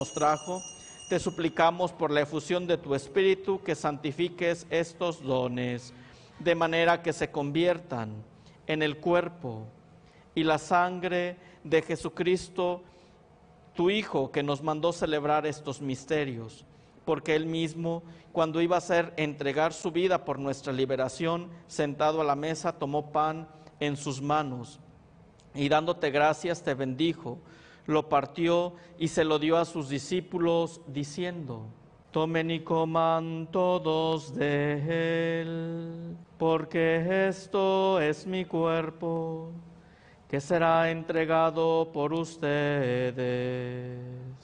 nos trajo, te suplicamos por la efusión de tu Espíritu que santifiques estos dones, de manera que se conviertan en el cuerpo y la sangre de Jesucristo, tu Hijo, que nos mandó celebrar estos misterios, porque Él mismo, cuando iba a entregar su vida por nuestra liberación, sentado a la mesa, tomó pan en sus manos y dándote gracias te bendijo, lo partió y se lo dio a sus discípulos diciendo: tomen y coman todos de él, porque esto es mi cuerpo, que será entregado por ustedes.